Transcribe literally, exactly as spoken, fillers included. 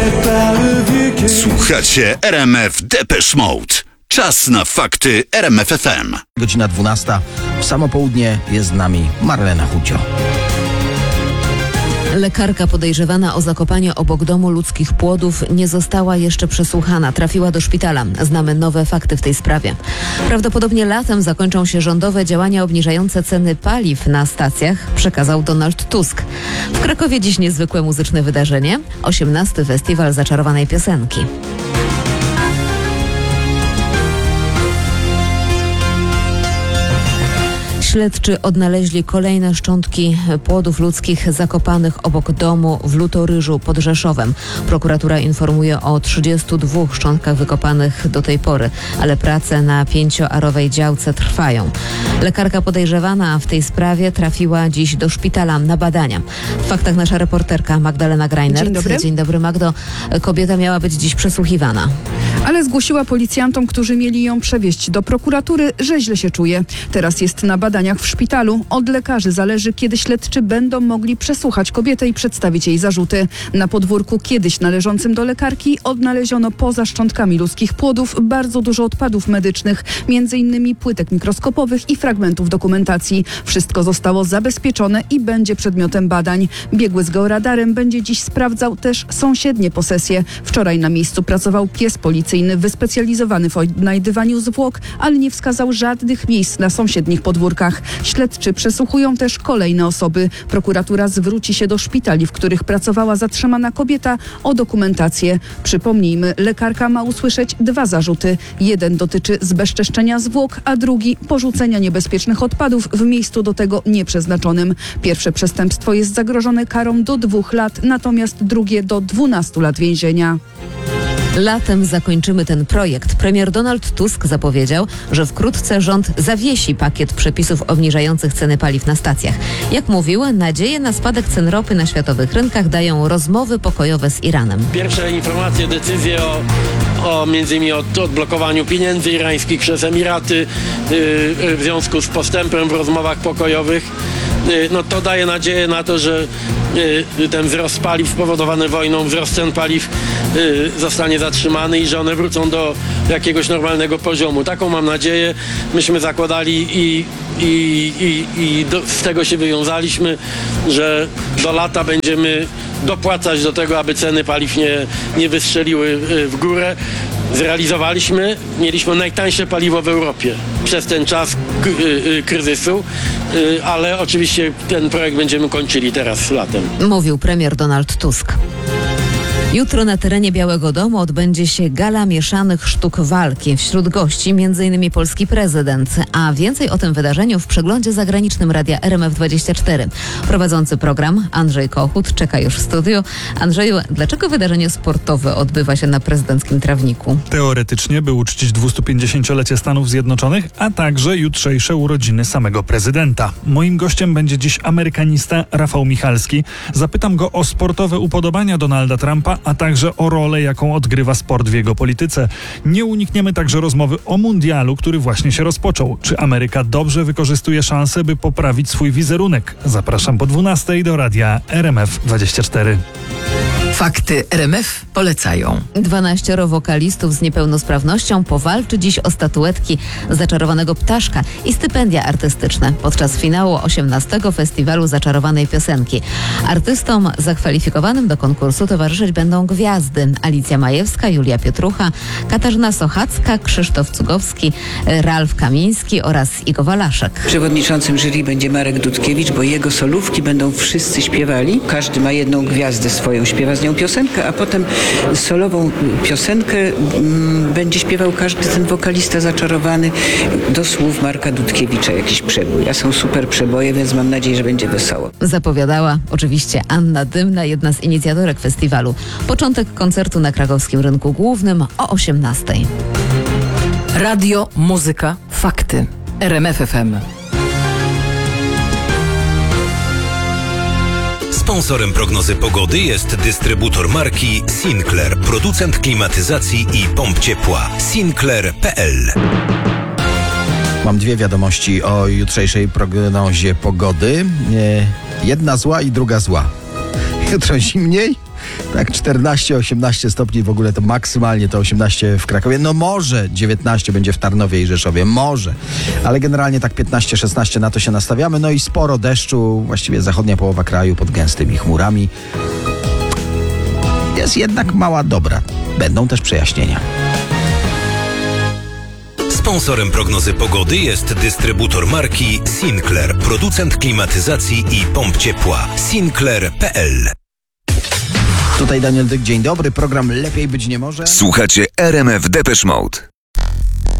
Słuchacie R M F Depeche Mode. Czas na fakty R M F F M. Godzina dwunasta. W samo południe jest z nami Marlena Hucio. Lekarka podejrzewana o zakopanie obok domu ludzkich płodów nie została jeszcze przesłuchana. Trafiła do szpitala. Znamy nowe fakty w tej sprawie. Prawdopodobnie latem zakończą się rządowe działania obniżające ceny paliw na stacjach, przekazał Donald Tusk. W Krakowie dziś niezwykłe muzyczne wydarzenie. osiemnasty Festiwal Zaczarowanej Piosenki. Śledczy odnaleźli kolejne szczątki płodów ludzkich zakopanych obok domu w Lutoryżu pod Rzeszowem. Prokuratura informuje o trzydziestu dwóch szczątkach wykopanych do tej pory, ale prace na pięcioarowej działce trwają. Lekarka podejrzewana w tej sprawie trafiła dziś do szpitala na badania. W faktach nasza reporterka Magdalena Greinert. Dzień dobry. Dzień dobry, Magdo. Kobieta miała być dziś przesłuchiwana. Ale zgłosiła policjantom, którzy mieli ją przewieźć do prokuratury, że źle się czuje. Teraz jest na badaniach w szpitalu. Od lekarzy zależy, kiedy śledczy będą mogli przesłuchać kobietę i przedstawić jej zarzuty. Na podwórku kiedyś należącym do lekarki odnaleziono poza szczątkami ludzkich płodów bardzo dużo odpadów medycznych, między innymi płytek mikroskopowych i fragmentów dokumentacji. Wszystko zostało zabezpieczone i będzie przedmiotem badań. Biegły z georadarem będzie dziś sprawdzał też sąsiednie posesje. Wczoraj na miejscu pracował pies policyjny wyspecjalizowany w odnajdywaniu zwłok, ale nie wskazał żadnych miejsc na sąsiednich podwórkach. Śledczy przesłuchują też kolejne osoby. Prokuratura zwróci się do szpitali, w których pracowała zatrzymana kobieta, o dokumentację. Przypomnijmy, lekarka ma usłyszeć dwa zarzuty. Jeden dotyczy zbezczeszczenia zwłok, a drugi porzucenia niebezpiecznych odpadów w miejscu do tego nieprzeznaczonym. Pierwsze przestępstwo jest zagrożone karą do dwóch lat, natomiast drugie do dwunastu lat więzienia. Latem zakończymy ten projekt. Premier Donald Tusk zapowiedział, że wkrótce rząd zawiesi pakiet przepisów obniżających ceny paliw na stacjach. Jak mówił, nadzieję na spadek cen ropy na światowych rynkach dają rozmowy pokojowe z Iranem. Pierwsze informacje, decyzje o, o między innymi o odblokowaniu pieniędzy irańskich przez Emiraty yy, w związku z postępem w rozmowach pokojowych. No to daje nadzieję na to, że y, ten wzrost paliw spowodowany wojną, wzrost cen paliw y, zostanie zatrzymany i że one wrócą do jakiegoś normalnego poziomu. Taką mam nadzieję. Myśmy zakładali i, i, i, i do, z tego się wywiązaliśmy, że do lata będziemy dopłacać do tego, aby ceny paliw nie, nie wystrzeliły w górę. Zrealizowaliśmy, mieliśmy najtańsze paliwo w Europie przez ten czas k- y- kryzysu, y- ale oczywiście ten projekt będziemy kończyli teraz latem. Mówił premier Donald Tusk. Jutro na terenie Białego Domu odbędzie się gala mieszanych sztuk walki. Wśród gości między innymi polski prezydent. A więcej o tym wydarzeniu w przeglądzie zagranicznym Radia R M F dwadzieścia cztery. Prowadzący program Andrzej Kochut czeka już w studiu. Andrzeju, dlaczego wydarzenie sportowe odbywa się na prezydenckim trawniku? Teoretycznie, by uczcić dwustupięćdziesięciolecie Stanów Zjednoczonych, a także jutrzejsze urodziny samego prezydenta. Moim gościem będzie dziś amerykanista Rafał Michalski. Zapytam go o sportowe upodobania Donalda Trumpa, a także o rolę, jaką odgrywa sport w jego polityce. Nie unikniemy także rozmowy o mundialu, który właśnie się rozpoczął. Czy Ameryka dobrze wykorzystuje szansę, by poprawić swój wizerunek? Zapraszam po dwunastej do radia R M F dwadzieścia cztery. Fakty R M F polecają. Dwanaścioro wokalistów z niepełnosprawnością powalczy dziś o statuetki Zaczarowanego Ptaszka i stypendia artystyczne podczas finału osiemnastego Festiwalu Zaczarowanej Piosenki. Artystom zakwalifikowanym do konkursu towarzyszyć będą gwiazdy: Alicja Majewska, Julia Pietrucha, Katarzyna Sochacka, Krzysztof Cugowski, Ralf Kamiński oraz Igo Walaszek. Przewodniczącym jury będzie Marek Dudkiewicz, bo jego solówki będą wszyscy śpiewali. Każdy ma jedną gwiazdę swoją, śpiewa z nią piosenkę, a potem solową piosenkę m, będzie śpiewał każdy ten wokalista zaczarowany do słów Marka Dudkiewicza, jakiś przebój. A są super przeboje, więc mam nadzieję, że będzie wesoło. Zapowiadała oczywiście Anna Dymna, jedna z inicjatorek festiwalu. Początek koncertu na krakowskim rynku głównym o osiemnastej. Radio, muzyka, fakty. R M F F M. Sponsorem prognozy pogody jest dystrybutor marki Sinclair, producent klimatyzacji i pomp ciepła. Sinclair kropka p l. Mam dwie wiadomości o jutrzejszej prognozie pogody. Jedna zła i druga zła. Jutro zimniej Tak, czternaście osiemnaście stopni w ogóle to maksymalnie to osiemnaście w Krakowie. No może dziewiętnaście będzie w Tarnowie i Rzeszowie, może. Ale generalnie tak piętnaście szesnaście na to się nastawiamy. No i sporo deszczu, właściwie zachodnia połowa kraju pod gęstymi chmurami. Jest jednak mała dobra. Będą też przejaśnienia. Sponsorem prognozy pogody jest dystrybutor marki Sinclair, producent klimatyzacji i pomp ciepła. Sinclair kropka p l. Tutaj Daniel Dyk, dzień dobry. Program Lepiej Być Nie Może. Słuchacie R M F Depeche Mode.